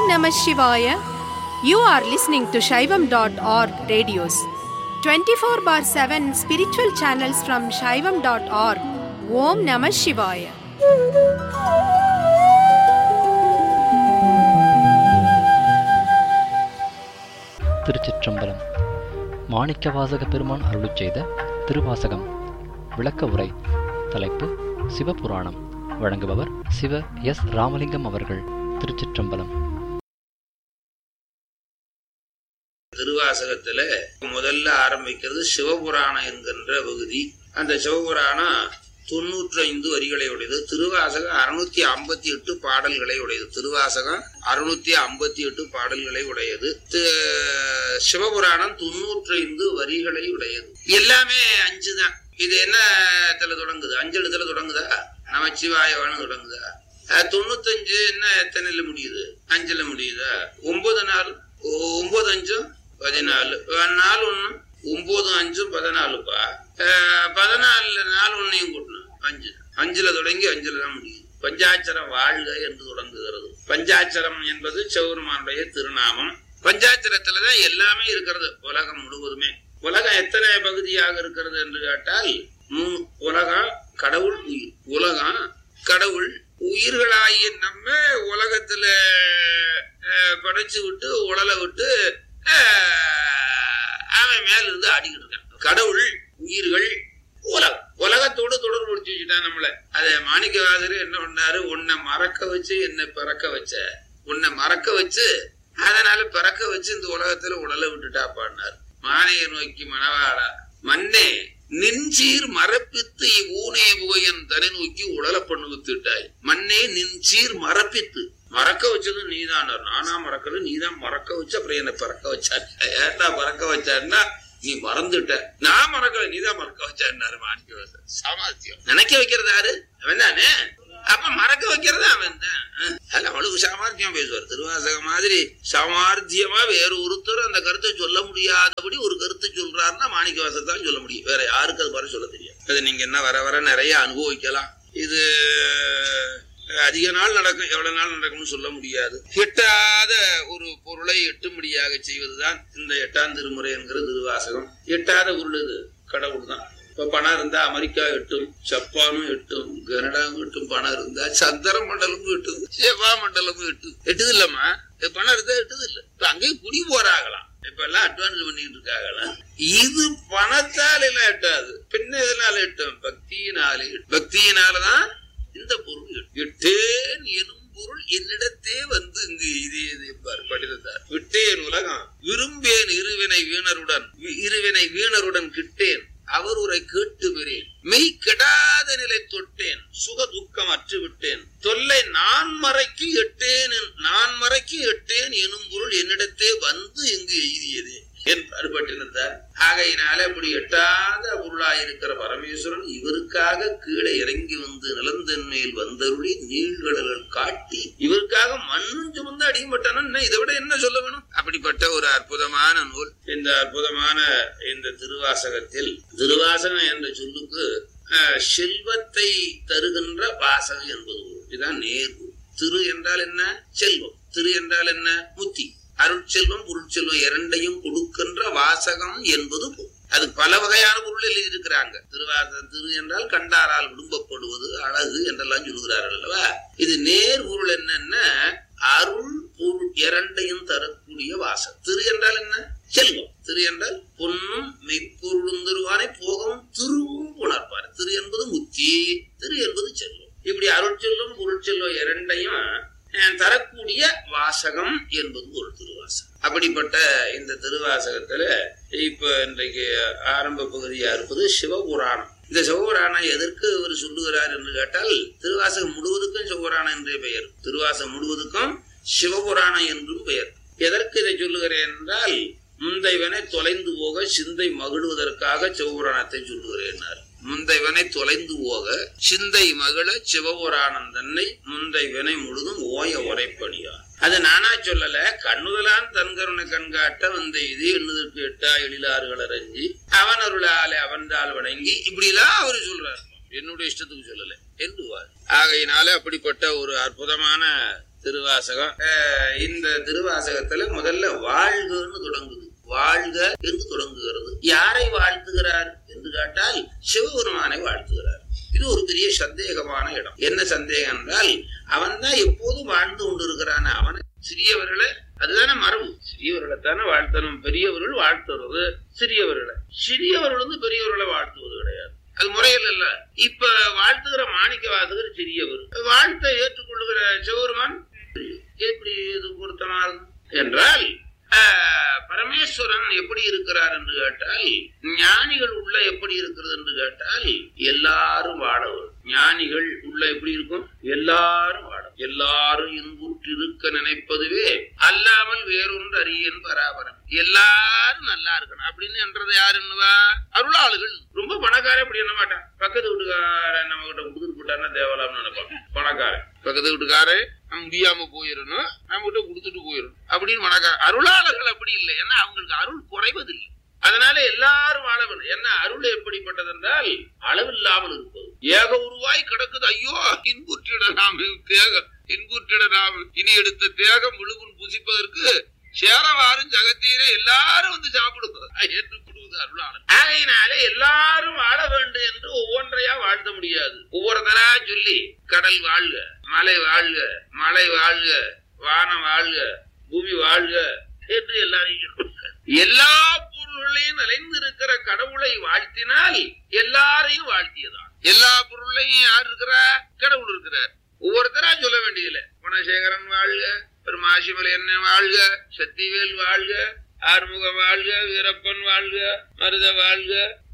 Namah Shivaya. You are listening to Shaivam.org radios. 24/7 spiritual channels from Shaivam.org. Om Namah Shivaya. திருச்சிற்றம்பலம். மாணிக்கவாசக பெருமான் அருளிச் செய்த திருவாசகம் விளக்க உரை. தலைப்பு சிவபுராணம். வழங்குபவர் சிவ எஸ் ராமலிங்கம் அவர்கள். திருச்சிற்றம்பலம். திருவாசகத்துல முதல்ல ஆரம்பிக்கிறது சிவபுராணம் என்கின்ற பகுதி. அந்த சிவபுராணம் 95 வரிகளை உடையது. திருவாசகம் 658 பாடல்களை உடையது. திருவாசகம் 658 பாடல்களை உடையது. சிவபுராணம் 95 வரிகளை உடையது. எல்லாமே 5 தான். இது என்ன தொடங்குது? 5 எழுத்துல தொடங்குதா? நமச்சிவாயவான்னு தொடங்குதா? 95 என்ன எத்தனைல முடியுது? 5ல முடியுதா? 9 நாள் 9 5 14 4 1 9 5 14பா. 14 4 1 கூட்டணும் 5. 5ல தொடங்கி 5ல தான் முடியுது. பஞ்சாட்சரம் வாழ்க என்று தொடங்குகிறது. பஞ்சாட்சரம் என்பது சிவபெருமானுடைய திருநாமம். பஞ்சாட்சரத்துலதான் எல்லாமே இருக்கிறது. உலகம் முழுவதுமே. உலகம் எத்தனை பகுதியாக இருக்கிறது என்று கேட்டால் 3. உலகம், கடவுள், உயிர். உலகம், கடவுள், உயிர்களாகிய நம்ம உலகத்துல படைச்சு விட்டு உடலை விட்டு அவன் மேல இருந்து ஆடிக்கிட்டு இருக்கான். கடவுள், உயிர்கள், உலகம். உலகத்தோடு தொடர்பு முடிச்சு வச்சுட்டான் நம்மள. அத மாணிக்கவாசகர் என்ன பண்ணாரு? உன்னை மறக்க வச்சு என்னை பிறக்க வச்ச, உன்னை மறக்க வச்சு அதனால பிறக்க வச்சு இந்த உலகத்துல உடலை விட்டுட்டா பாடினார். மானையை நோக்கி மணவாளா மண்ணே நின்சீர் மரப்பித்து இவ்வூனே போயன் தலை நோக்கி உடலை பண்ணு வித்துட்டாய். மண்ணே நின்சீர் மரப்பித்து, மறக்க வச்சது நீதான். நானா மறக்கல, நீதான் மறக்க வச்ச. அப்புறம் என்ன பறக்க வச்சா? ஏட்டா பறக்க வச்சான்னா நீ மறந்துட்ட. நான் மறக்கல, நீதான் மறக்க வச்சாரு மாணிக்கவாசகர். சாமர்த்தியம் நினைக்க வைக்கிறது யாரு? அவன் தானே. அப்ப மறக்க வைக்கிறது அவன் தான். அதுல அவ்வளவு சாமர்த்தியம் பேசுவார். திருவாசக மாதிரி சாமர்த்தியமா வேற ஒருத்தர் அந்த கருத்தை சொல்ல முடியாதபடி ஒரு கருத்தை சொல்றாருன்னா மாணிக்கவாசகர் தான் சொல்ல முடியும். வேற யாருக்கு அது வர சொல்ல தெரியும். அது நீங்க என்ன வர வர நிறைய அனுபவிக்கலாம். இது அதிக நாள் நடக்கும், எவ்வளவு நாள் நடக்கும்னு சொல்ல முடியாது. எட்டாத ஒரு பொருளை எட்டும்படியாக செய்வதுதான் இந்த 8ஆம் திருமுறை என்கிற திருவாசகம். எட்டாத பொருள் இது கடவுள் தான். இப்ப பணம் இருந்தா அமெரிக்கா எட்டும், ஜப்பானும் எட்டும், கனடாவும் எட்டும். பணம் இருந்தா சந்திர மண்டலமும் எட்டுது, செவ்வாய் மண்டலமும் எட்டு. எட்டுது இல்லம்மா. பணம் இருந்தா எட்டுது இல்ல. இப்ப அங்கேயும் குடி போறாங்களாம். இப்ப எல்லாம் அட்வான்ஸ் பண்ணிட்டு இருக்காங்களாம். இது பணத்தால் எல்லாம் எட்டாது. பின்ன எதனால எட்டும்? பக்தியினாலே. பக்தியினாலதான் இந்த பொருள். எட்டேன் எனும் பொருள் என்னிடத்தே வந்து இங்கு இதே படித்தார். விட்டேன் உலகம் விரும்பேன் இருவினை வீணருடன் கிட்டேன் அவர் உரை கேட்டு பெறேன். மெய் கெடாத நிலை தொட்டேன் சுக துக்கம் அற்றுவிட்டேன். தொல்லை நான் மறைக்கு எட்டேன் எனும் பொருள் என்னிடத்தே வந்து இங்கு எய்தியதே என்பார் பட்டிருந்தார். ஆகையினால அப்படி எட்டாத பொருளாயிருக்கிற பரமேஸ்வரன் இவருக்காக கீழே இறங்கி வந்து நிலந்தன்மையில் வந்தருளி நீழ்கடல்கள் காட்டி இவருக்காக மண்ணும் சுமந்து அடியும்பட்டான இதை விட என்ன சொல்ல வேணும்? அப்படிப்பட்ட ஒரு அற்புதமான நூல் இந்த அற்புதமான இந்த திருவாசகத்தில். திருவாசகம் என்ற சொல்லுக்கு செல்வத்தை தருகின்ற வாசகம் என்பது இதுதான் நேர்வு. திரு என்றால் என்ன? செல்வம். திரு என்றால் என்ன? முத்தி. அருட்செல்வம், பொருட்செல்வம் இரண்டையும் கொடுக்கின்ற வாசகம் என்பது பொருள். அது பல வகையான பொருள் எழுதியிருக்கிறாங்க. திருவாசகம் திரு என்றால் கண்டாரால் விரும்பப்படுவது, அழகு என்றெல்லாம் சொல்லுகிறார்கள் அல்லவா. இது நேர் பொருள் என்னன்னா அருள் பொருள் இரண்டையும் தரக்கூடிய வாசகம். திரு என்றால் என்ன? செல்வம். திரு என்றால் பொன்னும் மெய்ப்பொருளும் தருவானை போகவும் திருவும் உணர்ப்பார். திரு என்பது முத்தி, திரு என்பது செல்வம். இப்படி அருட்செல்வம் பொருட்செல்வம் இரண்டையும் தரக்கூடிய வாசகம் என்பது ஒரு திருவாசகம். அப்படிப்பட்ட இந்த திருவாசகத்துல இப்ப இன்றைக்கு ஆரம்ப பகுதியா இருப்பது சிவபுராணம். இந்த சிவபுராணம் எதற்கு இவர் சொல்லுகிறார் என்று கேட்டால் திருவாசகம் முழுவதுக்கும் சிவபுராணம் என்றே பெயர். திருவாசகம் முழுவதுக்கும் சிவபுராணம் என்றும் பெயர். எதற்கு இதை சொல்லுகிறேன் என்றால் முந்தைவனை தொலைந்து போக சிந்தை மகிழ்வதற்காக சிவபுராணத்தை சொல்லுகிறேன். முந்தைவனை தொலைந்து போக சிந்தை மகிழ சிவபுராணம் தன்னை முந்தைவனை முழுதும் ஓய உரைப்பணியா. அது நானா சொல்லல. கண்ணுதலான் தன்கருணை கண்காட்ட வந்த இது எண்ணுதற்கு எட்டா எழிலாறுகள் அறிஞ்சி அவன் அருளாலே அவன்தால் வணங்கி இப்படி எல்லாம் அவரு சொல்றாரு. என்னுடைய இஷ்டத்துக்கு சொல்லல என்றுவார். ஆகையினால அப்படிப்பட்ட ஒரு அற்புதமான திருவாசகம். இந்த திருவாசகத்துல முதல்ல வாழ்கன்னு தொடங்குது. வாழ்க என்று தொடங்குகிறது. யாரை வாழ்த்துகிறார் என்று கேட்டால் சிவபெருமானை வாழ்த்துகிறார். இது ஒரு பெரிய சந்தேகமான இடம். என்ன சந்தேகம் என்றால், அவன் தான் எப்போதும் வாழ்ந்து கொண்டிருக்கிறான். அவனை சிறியவர்களை, அதுதானே மரபு, சிறியவர்களைத்தானே வாழ்த்தணும். பெரியவர்கள் வாழ்த்துறது சிறியவர்களை, சிறியவர்கள் வந்து பெரியவர்களை வாழ்த்துவது கிடையாது. அது முறையில் அல்ல. இப்ப வாழ்த்துகிற மாணிக்க வாசகர் சிறியவர், வாழ்த்தை ஏற்றுக்கொள்ளுகிற சிவபெருமான் எப்படி இது பொருத்தமாகும் என்றால், பரமேஸ்வரன் எப்படி இருக்கிறார் என்று கேட்டால், ஞானிகள் உள்ள எப்படி இருக்கிறது என்று கேட்டால், எல்லாரும் வாழவர். ஞானிகள் உள்ள எப்படி இருக்கும்? எல்லாரும் வாழ, எல்லாரும் இன்புற்றிருக்க நினைப்பதுவே அல்லாமல் வேறொன்று அறியன் பராபரம். எல்லாரும் நல்லா இருக்கணும் அப்படின்னு என்றது யாருன்னுவா? அருளாளுகள். ரொம்ப பணக்காரன் அப்படி என்ன மாட்டான். பக்கத்து வீட்டுக்காரன் நம்ம கிட்ட கொடுத்துட்டு போட்டாருன்னா தேவலாம்னு நினைப்பான். பணக்காரன் பக்கத்து வீட்டுக்காரன் முடியாம போயிடணும், நம்ம கிட்ட கொடுத்துட்டு போயிடணும் அப்படின்னு பணக்காரன். அருளாளர்கள் அப்படி இல்லை. ஏன்னா அவங்களுக்கு அருள் குறைவதில்லை. அதனால எல்லாரும் வாழ வேண்டும். என்ன அருள் எப்படிப்பட்டது என்றால், அளவில்லாமல் இருப்பது. ஏக உருவாய் கிடக்குது. ஐயோ, இன்புற்றிட நாம் இனி எடுத்த தேகம் முழுவன் புசிப்பதற்கு சேரவாரும் ஜகத்தீரே எல்லாரும் வந்து சாப்பிடுவது ஏற்றுக்கொள்வது அருளாளர். ஆகையினாலே எல்லாரும் வாழ வேண்டும் என்று ஒவ்வொன்றையா வாழ்த்த முடியாது. ஒவ்வொருத்தரா சொல்லி, கடல் வாழ்க, மலை வாழ்க, மலை வாழ்க, வானம் வாழ்க, பூமி வாழ்க என்று எல்லாரையும் எல்லா பொருள்களையும் நிறைந்திருக்கிற கடவுளை வாழ்த்தினால் எல்லாரையும் வாழ்த்தியதான். எல்லா பொருளையும் யார் இருக்கிறா? கடவுள் இருக்கிறார். ஒவ்வொருத்தரா சொல்ல வேண்டியதில்லை. குணசேகரன் வாழ்க, பெருமாசிமலை என்ன வாழ்க, சத்திவேல் வாழ்க, ஆறுமுகம் வாழ்க, வீரப்பன் வாழ்க, மருத வாழ்க,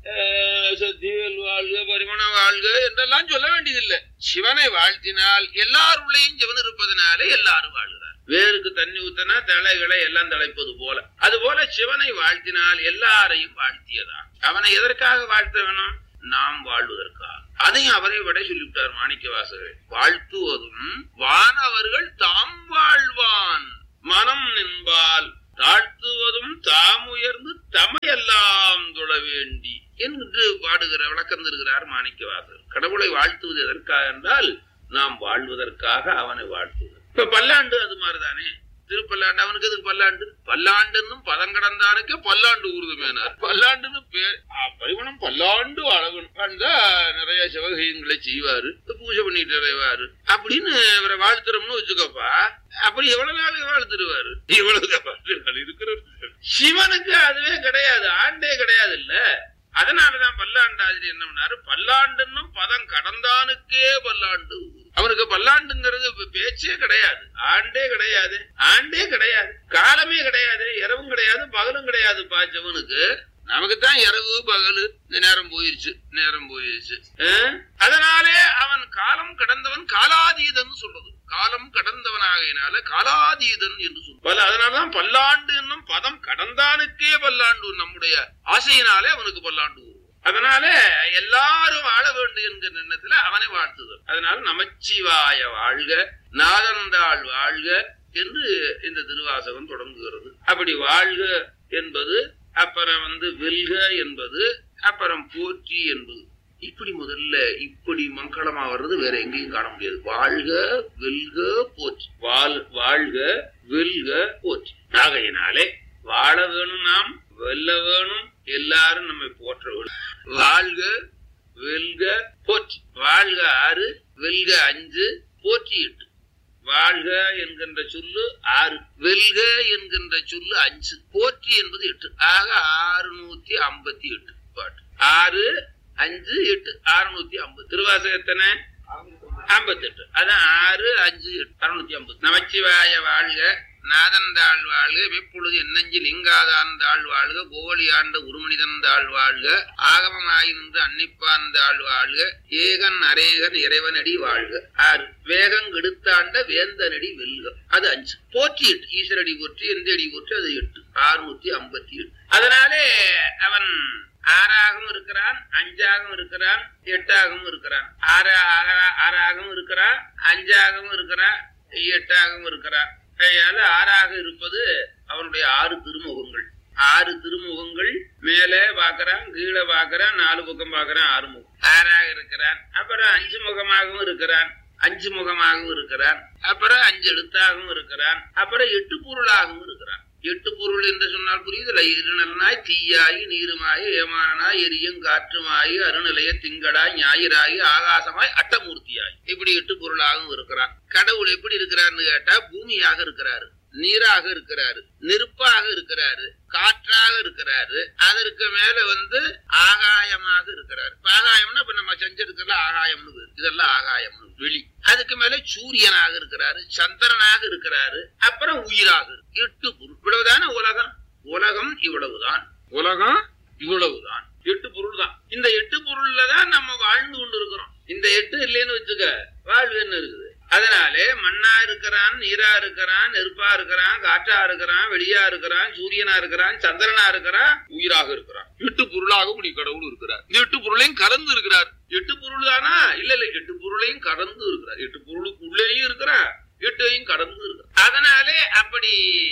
சத்திவேல் வாழ்க, பரிமணம் வாழ்க என்றெல்லாம் சொல்ல வேண்டியதில்லை. சிவனை வாழ்த்தினால் எல்லாருள்ளையும் சிவன் இருப்பதனாலே எல்லாரும் வாழ்கிறார். வேருக்கு தண்ணி ஊத்தினா தலைகளை எல்லாம் தலைப்பது போல, அது போல சிவனை வாழ்த்தினால் எல்லாரையும் வாழ்த்தியதான். அவனை எதற்காக வாழ்த்த வேணும்? நாம் வாழ்வதற்காக. அதையும் அவரை விட சொல்லிவிட்டார் மாணிக்க வாசகர். வாழ்த்துவதும் வானவர்கள் தாம் வாழ்வான் மனம் நின்பால் தாழ்த்துவதும் தாம் உயர்ந்து தமையெல்லாம் தொழ வேண்டி என்று பாடுகிற விளக்கம் தருகிறார் மாணிக்க வாசகர். கடவுளை வாழ்த்துவது எதற்காக என்றால், நாம் வாழ்வதற்காக அவனை வாழ்த்துவது. இப்ப பல்லாண்டு அது மாதிரிதானே. திருப்பல்லாண்டு அவனுக்கு எதுக்கு பல்லாண்டு? பல்லாண்டுன்னு பதம் கடந்தானுக்கே பல்லாண்டு ஊர்துமேனார். பல்லாண்டுன்னு பேர். பரிமணம் பல்லாண்டு அழகணும் வாழ்ந்தா நிறைய சிவகையங்களை செய்வாரு, பூஜை பண்ணிட்டு அறைவாரு அப்படின்னு இவரை வாழ்த்துறோம்னு வச்சுக்கப்பா. அப்படி எவ்வளவு நாளுக்கு வாழ்த்துருவாரு? இவ்வளவு இருக்கிற சிவனுக்கு அதுவே கிடையாது, ஆண்டே கிடையாது இல்ல. அதனாலதான் பல்லாண்டாதிரி என்ன பண்ணாரு, பல்லாண்டுன்னு பதம் கடந்தானுக்கே பல்லாண்டு. அவனுக்கு பல்லாண்டுங்கிறது பேச்சே கிடையாது, ஆண்டே கிடையாது, ஆண்டே கிடையாது, காலமே கிடையாது, இரவும் கிடையாது, பகலும் கிடையாது. பாச்சவனுக்கு நமக்குத்தான் இரவு பகலு. இந்த நேரம் போயிருச்சு, நேரம் போயிருச்சு. அதனாலே அவன் காலம் கடந்தவன், காலாதீதன் சொல்றது. காலம் கடந்தவனாகையினால காலாதீதன் என்று சொல்ல. அதனாலதான் பல்லாண்டு என்னும் பதம் கடந்தானுக்கே பல்லாண்டு. நம்முடைய ஆசையினாலே அவனுக்கு பல்லாண்டு. அதனால எல்லாரும் வாழ வேண்டும் என்கிற எண்ணத்துல அவனை வாழ்த்துதல். அதனால நமச்சிவாய வாழ்க, நாதந்தாள் வாழ்க என்று இந்த திருவாசகம் தொடங்குகிறது. அப்படி வாழ்க என்பது, அப்புறம் வெல்க என்பது, அப்புறம் போற்றி என்பது. இப்படி முதல்ல இப்படி மங்களமா வர்றது வேற எங்கேயும் காண முடியாது. வாழ்க வெல்க போற்றி, வாழ்க வெல்க போற்றி. ஆகையினாலே வாழ வேணும், நாம் வெல்ல வேணும், எல்லாரும் நம்மை போற்ற வேணும். வாழ்க வெல்க போற்றி. வாழ்க 6, வெல்க 5, போற்றி 8. வாழ்க என்கின்ற சொல்லு 6, வெல்க என்கின்ற சொல்லு 5, போற்றி என்பது 8. ஆக 658 பாட்டு. 6, 5, 8, 650. திருவாசகத்தனை 58. அதான் 6, 5, 8, 650. நமச்சிவாய வாழ்க, நாதந்தாள் வாழ்க, வெப்பொழுது என்னஞ்சில் இங்காதான் வாழ்க, கோவலி ஆண்ட உருமனிதன் வாழ்க, ஆகமமாயி நின்று அன்னிப்பான் வாழ்க, ஏகன் அரேகன் இறைவனடி வாழ்க. 6, வேகம் கெடுத்தாண்ட வேந்தனடி வெல்க. அது 5. போற்றி 8, ஈஸ்வரடி போற்றி, எந்த அடி போற்றி, அது 8. 658. அதனாலே அவன் 6ஆகவும் இருக்கிறான், 5ஆகவும் இருக்கிறான், 8ஆகவும் இருக்கிறான். 6ஆகவும் இருக்கிறான், 5ஆகவும் இருக்கிறான், 8ஆகவும் இருக்கிறான். 6ஆக இருப்பது அவனுடைய 6 திருமுகங்கள். 6 திருமுகங்கள். மேலே பாக்குறான், கீழே பாக்குறான், 4 பக்கம் பாக்குறான், 6 முகம். 6ஆக இருக்கிறான். அப்புறம் 5 முகமாகவும் இருக்கிறான், 5 முகமாகவும் இருக்கிறான், அப்புறம் 5 எழுத்தாகவும் இருக்கிறான், அப்புறம் 8 பொருளாகவும் இருக்கிறான். 8 பொருள் என்று சொன்னால் புரியுதுல. இருநலனாய் தீயாகி நீருமாயி ஏமானாய் எரியும் காற்றுமாயி அருநிலைய திங்களாய் ஞாயிறாகி ஆகாசமாய் அட்டமூர்த்தியாய், இப்படி 8 பொருளாகவும் இருக்கிறான். கடவுள் எப்படி இருக்கிறார்னு கேட்டா பூமியாக இருக்கிறாரு, நீராக இருக்கிறாரு, நெருப்பாக இருக்கிறாரு, காற்றாக இருக்கிறாரு, அதற்கு மேல ஆகாயமாக இருக்கிறாரு. ஆகாயம்னா இப்ப நம்ம செஞ்சிருக்கிறதுல ஆகாயம்னு, இதெல்லாம் ஆகாயம் வெளி. அதுக்கு மேல சூரியனாக இருக்கிறாரு, சந்திரனாக இருக்கிறாரு, அப்புறம் உயிராக. 8 பொருள். இவ்வளவுதான உலகம். உலகம் இவ்வளவுதான். உலகம் இவ்வளவுதான். 8 பொருள் தான். இந்த 8 பொருள்ல தான் நம்ம வாழ்ந்து கொண்டு இருக்கிறோம். இந்த 8 இல்லைன்னு வச்சுக்க வாழ்வுன்னு இருக்குது. அதனாலே மண்ணா இருக்கிறான், நீரா இருக்கிறான், நெருப்பா இருக்கிறான், காற்றா இருக்கிறான், வெளியா இருக்கிறான், சூரியனா இருக்கிறான், சந்திரனா இருக்கிறான், உயிராக இருக்கிறான். 8 பொருளாக இப்படி கடவுள் இருக்கிறார். இந்த 8 பொருளையும் கலந்து இருக்கிறார். 8 பொருள் தானா? இல்ல 8 பொருளையும் கடந்து இருக்கிறார். 8 பொருளுக்கு உள்ளேயும் இருக்கிறார், 8ஐயும் கடந்து இருக்கிறார். அதனாலே அப்படி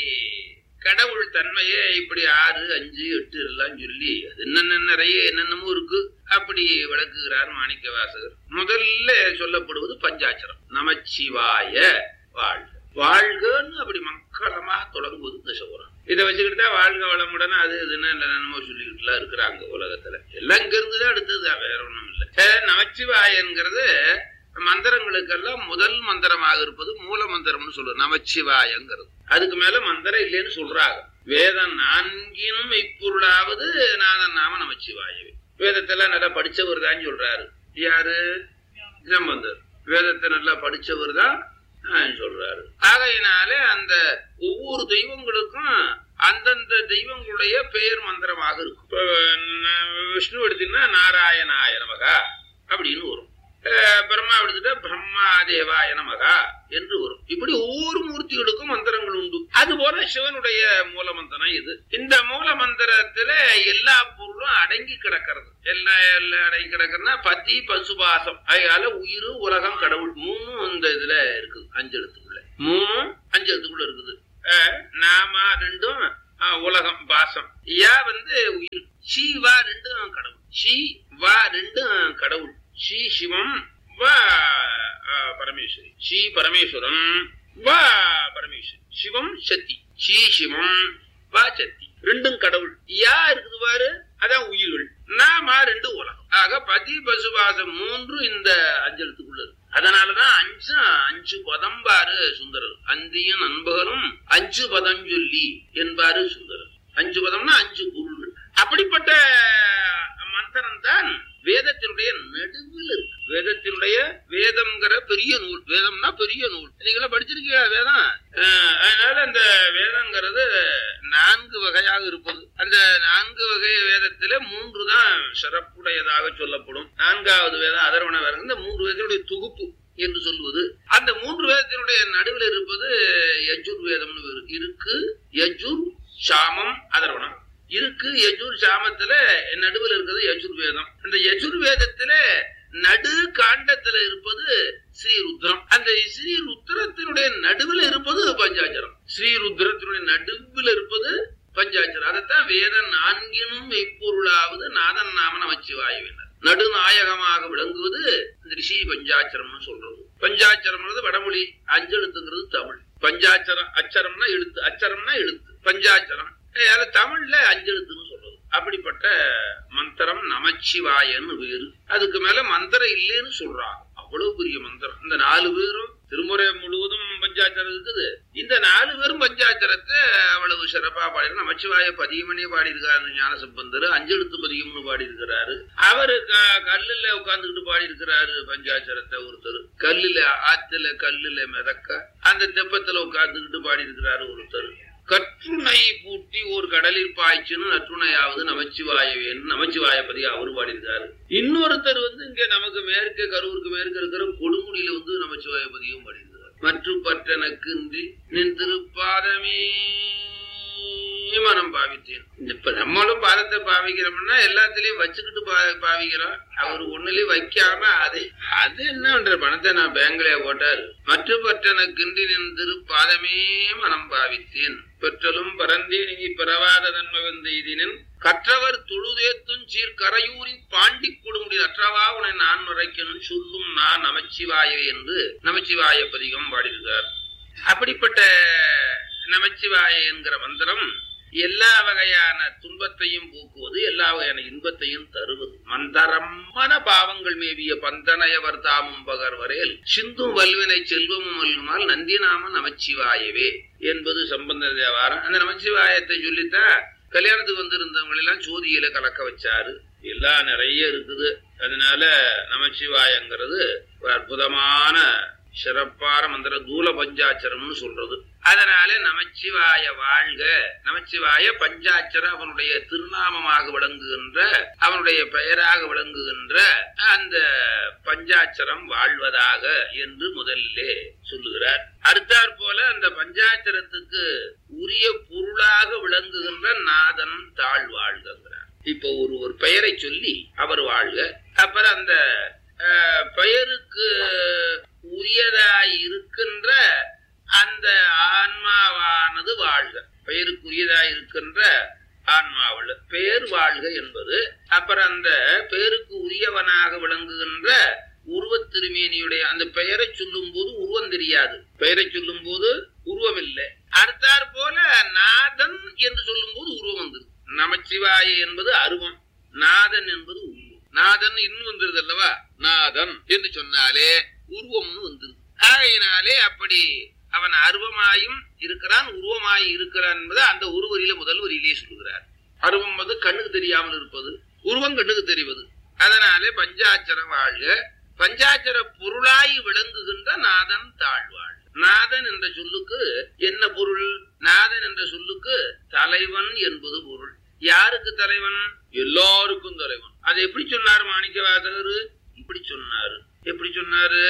கடவுள் தன்மையே இப்படி 6, 5, 8 எல்லாம் சொல்லி அது என்னென்ன நிறைய என்னென்னமோ இருக்கு அப்படி விளக்குகிறார் மாணிக்க வாசகர். முதல்ல சொல்லப்படுவது பஞ்சாட்சரம். நமச்சிவாய வாழ்க. வாழ்கன்னு அப்படி மக்களமாக தொடங்குவது இந்த சோரம். இதை வச்சுக்கிட்டு தான் வாழ்க வளமுடன் அது இதுன்னு என்னமோ சொல்லிக்கிட்டுலாம் இருக்கிறாங்க உலகத்துல. எல்லாம் இங்க இருந்துதான் அடுத்ததுதான், வேற ஒண்ணும் இல்லை. நமச்சிவாயங்கிறது மந்திரங்களுக்கெல்லாம் முதல் மந்திரமாக இருப்பது மூல மந்திரம்னு சொல்லுவோம், நமச்சிவாயங்கிறது. அதுக்கு மேல மந்திரம் இல்லைன்னு சொல்றாங்க. வேதம் 4ம் மெய்ப்பொருளாவது நாதன் நாம நமச்சிவாயவே. வேதத்தெல்லாம் நல்லா படிச்சவர் தான் சொல்றாரு. யாரு? சம்பந்தர். வேதத்தை நல்லா படிச்சவர் தான் சொல்றாரு. ஆகையினாலே அந்த ஒவ்வொரு தெய்வங்களுக்கும் அந்தந்த தெய்வங்களுடைய பெயர் மந்திரமாக இருக்கும். இப்ப விஷ்ணு எடுத்தீங்கன்னா நாராயணாய நமகா அப்படின்னு வரும். பிரம்மா எடுத்துட்டா பிரம்மா தேவாய நமகா என்று வரும். இப்படி ஒவ்வொரு மூர்த்திகளுக்கும் மந்திரங்கள் உண்டு. அது போல சிவனுடைய மூல மந்திரம் இது. இந்த மூல மந்திரத்துல எல்லா பொருளும் அடங்கி கிடக்கிறது. எல்லாம் அடங்கி கிடக்குறதுனா பதி பசுபாசம். அதனால உயிர் உலகம் கடவுள் 3 இந்த இதுல இருக்குது. 5 எழுத்துக்குள்ள 3 5 எழுத்துக்குள்ள இருக்குது. நாமா 2 உலகம் பாசம். யா உயிர். ஷி வா 2 கடவுள். ஷி வா 2 கடவுள். ஸ்ரீ சிவம் வா பரமேஸ்வரி. ஸ்ரீ பரமேஸ்வரம் வா பரமேஸ்வரி. சிவம் சக்தி. ஸ்ரீ சிவம் வா சக்தி. 2 கடவுள். யா இருக்குது பாரு, அதான் உயிர்கள். நாம 2 உலகம். ஆக பதி பசுபாசம் 3 இந்த 5 எழுத்துக்குள்ள இருக்கு. அதனாலதான் 5 பதம் பாரு சுந்தரர். அந்தியும் நண்பகலும் 5 பதம் சொல்லி என்பாரு சுந்தரர். 5 பதம்னா 5 பொருள்கள். அப்படிப்பட்ட மந்திரம் தான் வேதத்தினுடைய நடுவில் இருக்கு. வேதத்தினுடைய வேதம்ங்கிற பெரிய நூல். வேதம்னா பெரிய நூல். நீங்களா படிச்சிருக்கீங்களா வேதம்? அதனால அந்த வேதம்ங்கிறது 4 வகையாக இருப்பது. அந்த 4 வகை வேதத்தில 3 தான் சிறப்புடையதாக சொல்லப்படும். 4வது வேதம் அதர்வண வேதம். இந்த 3 வேதத்தினுடைய தொகுப்பு என்று சொல்லுவது. அந்த 3 வேதத்தினுடைய நடுவில் இருப்பது யஜுர் வேதம்னு இருக்கு. யஜுர் சாமம் அதர்வணம் இருக்கு. யஜுர் சாமத்துல நடுவில் இருக்கிறது யஜுர்வேதம். அந்த யஜுர்வேதத்துல நடு காண்டத்துல இருப்பது ஸ்ரீருத்ரம். அந்த ஸ்ரீருத்ரத்தினுடைய நடுவில் இருப்பது பஞ்சாட்சரம். ஸ்ரீருத்ரத்தினுடைய நடுவில் இருப்பது பஞ்சாட்சரம். அதைத்தான் வேதம் 4ம் மெய்ப்பொருளாவது நாதன் நாம நமச்சிவாயவேனர். நடுநாயகமாக விளங்குவது இந்த ரிஷி பஞ்சாட்சரம்னு சொல்றது. பஞ்சாட்சரம்ன்றது வடமொழி. 5 எழுத்துங்கிறது தமிழ். பஞ்சாட்சரம் அச்சரம்னா எழுத்து, அச்சரம்னா எழுத்து. பஞ்சாட்சரம் தமிழ்ல 5 எழுத்துன்னு சொல்றது. அப்படிப்பட்ட மந்திரம் நமச்சிவாயன்னு வேறு. அதுக்கு மேல மந்திரம் இல்லைன்னு சொல்றாங்க. அவ்வளவு பெரிய மந்திரம். இந்த 4 பேரும் திருமுறை முழுவதும் பஞ்சாட்சரம் இருக்குது. இந்த 4 பேரும் பஞ்சாட்சரத்தை அவ்வளவு சிறப்பா பாடி நமச்சிவாய பதியமனே பாடி இருக்காரு ஞான சம்பந்தர். 5 எழுத்து பதியம்னு பாடி இருக்கிறாரு. அவரு கல்லுல உட்கார்ந்துகிட்டு பாடி இருக்கிறாரு பஞ்சாட்சரத்தை. ஒருத்தர் கல்லுல ஆத்துல கல்லுல மிதக்க அந்த தெப்பத்துல உட்கார்ந்துகிட்டு பாடி இருக்கிறாரு ஒருத்தர். கற்றுணை பூட்டி ஒரு கடலில் பாய்ச்சுன்னு நற்றுணையாவது நமச்சிவாயவேன்னு நமச்சிவாய பதியா அவரு பாடியிருக்காரு. இன்னொருத்தர் இங்க நமக்கு மேற்க கரூருக்கு மேற்க இருக்கிற கொடுமுடியில நமச்சிவாய பதியும் பாடியிருக்காரு. மற்றும் பற்றனக்கு நின் திருப்பாதமே மனம் பாவித்தேன். இப்ப நம்மளும் பாதத்தை பாவிக்கிறோம்னா எல்லாத்திலயும் வச்சுக்கிட்டு பாவிக்கிறோம். அவரு ஒண்ணுலயும் வைக்காம அது என்ன பண்ற, பணத்தை நான் பேங்க்லயே போட்டாரு. மற்றபற்றன கிண்டி நின்று பாதமே மனம் பாவித்தேன். பெற்றலும் பரந்தேன் இனி பெறவாத நன்மை வந்த இதனின் கற்றவர் தொழுதேத்தும் சீர் கரையூரின் பாண்டி கொடுமுடி அற்றவா உன்னை நான் மறைக்கணும் சொல்லும் நான் நமச்சிவாய என்று நமச்சிவாய பதிகம் பாடியிருக்கார். அப்படிப்பட்ட நமச்சிவாய என்கிற மந்திரம் எல்லா வகையான துன்பத்தையும் போக்குவது, எல்லா வகையான இன்பத்தையும் தருவது. மந்தரம் மன பாவங்கள் மேவிய பந்தனையவர் தாமும் பகர் வரையில் சிந்தும் வல்வினை செல்வமும் மல்குமால் நந்திநாம நமச்சிவாயவே என்பது சம்பந்த தேவாரம். அந்த நமச்சிவாயத்தை சொல்லித்தான் கல்யாணத்துக்கு வந்திருந்தவங்க எல்லாம் ஜோதியில கலக்க வச்சாரு. எல்லாம் நிறைய இருக்குது. அதனால நமச்சிவாயங்கிறது ஒரு அற்புதமான சிறப்பான மந்திர தூல பஞ்சாட்சரம்னு சொல்றது. அதனால நமச்சிவாய வாழ்க, நமச்சிவாய பஞ்சாட்சர அவனுடைய திருநாமமாக விளங்குகின்ற, அவனுடைய பெயராக விளங்குகின்ற அந்த பஞ்சாட்சரம் வாழ்வதாக என்று முதலிலே சொல்லுகிறார். அடுத்தாற் போல அந்த பஞ்சாட்சரத்துக்கு உரிய பொருளாக விளங்குகின்ற நாதன் தாழ் வாழ்கிறார். இப்போ ஒரு பெயரை சொல்லி அவர் வாழ்க, அப்புறம் அந்த பெயருக்கு உரியதாய் இருக்கின்ற அந்த ஆன்மாவானது வாழ்க, பெயருக்குரியதாய் இருக்கின்ற ஆன்மாவில் பெயர் வாழ்க என்பது. அப்புறம் அந்த பெயருக்கு உரியவனாக விளங்குகின்ற உருவத் திருமேனியுடைய அந்த பெயரை சொல்லும் போது உருவம் தெரியாது, பெயரை சொல்லும் போது உருவம் இல்லை. அடுத்தாற் போல நாதன் என்று சொல்லும் போது உருவம் வந்தது. நமச்சிவாய என்பது அருவம், நாதன் என்பது உருவம். நாதன் இன்னும் வந்துருது அல்லவா, நாதன் என்று சொன்னாலே உருவம்னு வந்துருது. ஆகையினாலே அப்படி அவன் அருவமாயும் இருக்கிறான், உருவமாய் இருக்கிறான் என்பது அந்த ஒரு வரியில முதல் வரியிலேயே சொல்லுகிறார். அருவம் வந்து கண்ணுக்கு தெரியாமல் இருப்பது, உருவம் கண்ணுக்கு தெரிவது. அதனாலே பஞ்சாட்சர வாழ்க, பஞ்சாட்சர பொருளாய் விளங்குகின்ற நாதன் தாழ்வாழ். நாதன் என்ற சொல்லுக்கு என்ன பொருள்? நாதன் என்ற சொல்லுக்கு தலைவன் என்பது பொருள். யாருக்கு தலைவன்? எல்லாருக்கும் தலைவன். அதை எப்படி சொன்னார் மாணிக்கவாசகர்? இப்படி சொன்னாரு. எப்படி சொன்னாரு?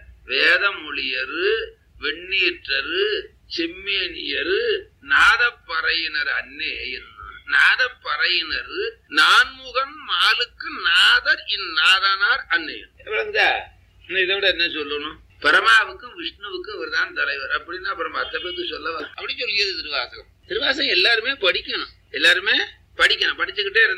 வேதமொழியரு, வெண்ணீற்றரு, செம்மேனியரு, நாதப்பறையினர் அன்னே என்ன. நாதப்பறையினர் நான்முகன் மாலுக்கு நாதர் இந்நாதனார் அன்னையன். இதை விட என்ன சொல்லணும்? பரமாவுக்கும் விஷ்ணுவுக்கும் இவர் தான் தலைவர் அப்படின்னா அப்புறம் மற்ற பேருக்கு சொல்லவா? அப்படி சொல்லியது திருவாசகம். திருவாசகம் எல்லாருமே படிக்கணும், எல்லாருமே படிக்கணும். படிச்சுக்கிட்டே